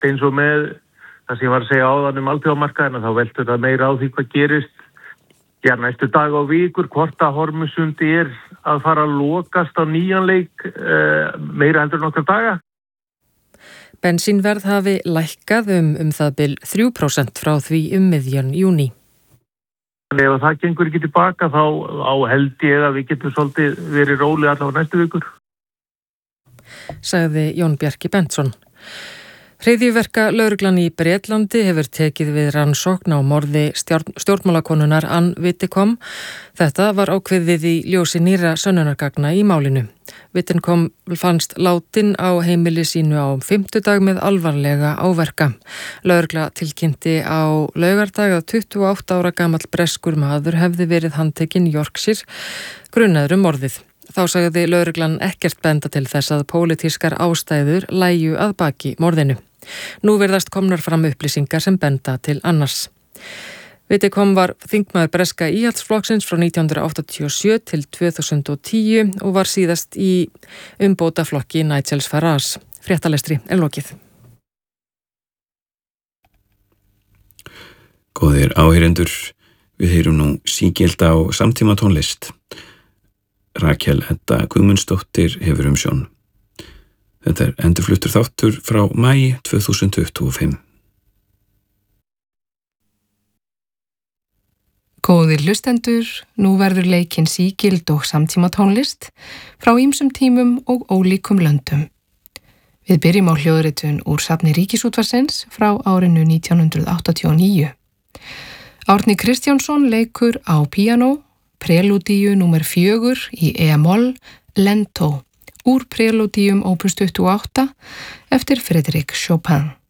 eins og með það sem ég var að segja áðan alþjóðamarkaðina, þá veltur það meira á því hvað gerist næstu dag og vikur, hvort að Hormusundi að fara að lokast á nýjan leik meira heldur nokkra daga. Bensínverð hafi lækkað það bil 3% frá því miðjan júní. Ef það gengur ekki tilbaka þá held ég að við getum svolítið verið róli allavega næstu vikur. Sagði Jón Bjarki Bentsson. Hryðjuverka lögreglan í Bretlandi hefur tekið við rannsókn á morði stjórnmálakonunar Ann Widdecombe. Þetta var ákveðið í ljósi nýrra sönnunargagna í málinu. Widdecombe fannst látin á heimili sínu á 5. með alvarlega áverka. Lögregla tilkynnti á laugardag að 28 ára gamall breskur maður hefði verið handtekinn í Yorkshire grunaður morðið. Þá sagði lögreglan ekkert benda til þess að pólitískar ástæður lægju að baki morðinu. Nú virðast komnar fram upplýsingar sem benda til annars. Widdecombe var þingmaður breska íhaldsflokksins frá 1987 til 2010 og var síðast í umbótaflokki Nigel Farage. Fréttalestri lokið. Góðir áheyrendur, við heyrum nú sígild á samtíma tónlist. Rakel Edda Guðmundsdóttir hefur umsjón. Þetta endurfluttur þáttur frá maí 2025. Góðir hlustendur, nú verður leikinn sígild og samtíma tónlist frá ýmsum tímum og ólíkum löndum. Við byrjum á hljóðritun úr safni Ríkisútvarpsins frá árinu 1989. Árni Kristjánsson leikur á píanó, prelúdíu númer 4 í E-moll, Lento, úr prelúdíum opus 28 eftir Frédéric Chopin.